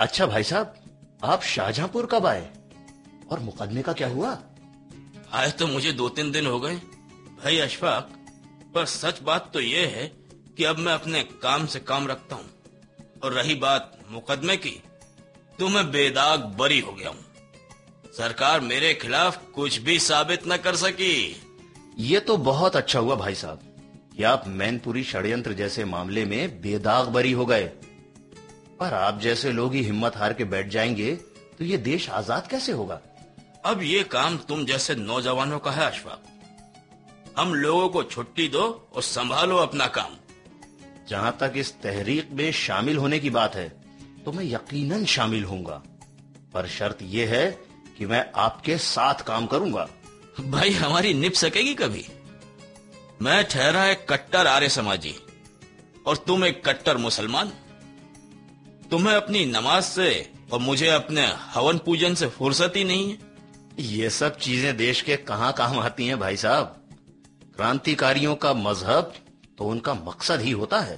अच्छा भाई साहब, आप शाहजहांपुर कब आए और मुकदमे का क्या हुआ? आए तो मुझे 2-3 दिन हो गए भाई अशफाक। पर सच बात तो ये है कि अब मैं अपने काम से काम रखता हूँ। और रही बात मुकदमे की, तो मैं बेदाग बरी हो गया हूँ। सरकार मेरे खिलाफ कुछ भी साबित न कर सकी। ये तो बहुत अच्छा हुआ भाई साहब कि आप मैनपुरी षड्यंत्र जैसे मामले में बेदाग बरी हो गए। पर आप जैसे लोग ही हिम्मत हार के बैठ जाएंगे तो ये देश आजाद कैसे होगा? अब ये काम तुम जैसे नौजवानों का है अशफाक। हम लोगों को छुट्टी दो और संभालो अपना काम। जहां तक इस तहरीक में शामिल होने की बात है तो मैं यकीनन शामिल होऊंगा, पर शर्त यह है कि मैं आपके साथ काम करूंगा। भाई हमारी निभ सकेगी कभी? मैं ठहरा एक कट्टर आर्य समाजी और तुम एक कट्टर मुसलमान। तुम्हें अपनी नमाज से और मुझे अपने हवन पूजन से फुर्सत ही नहीं है। ये सब चीजें देश के कहां काम आती हैं भाई साहब। क्रांतिकारियों का मजहब तो उनका मकसद ही होता है।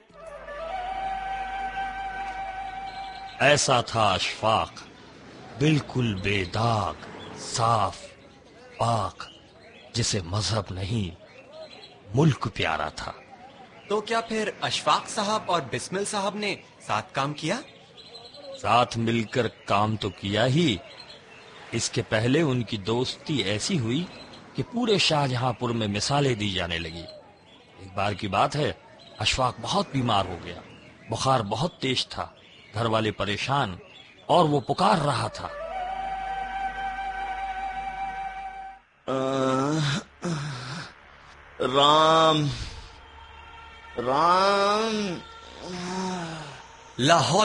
ऐसा था अशफाक, बिल्कुल बेदाग, साफ, पाक, जिसे मजहब नहीं मुल्क प्यारा था। तो क्या फिर अशफाक साहब और बिस्मिल साहब ने साथ काम किया? साथ मिलकर काम तो किया ही, इसके पहले उनकी दोस्ती ऐसी हुई कि पूरे शाहजहांपुर में मिसालें दी जाने लगी। एक बार की बात है, अशफाक बहुत बीमार हो गया। बुखार बहुत तेज था, घर वाले परेशान, और वो पुकार रहा था, राम राम। लाहौल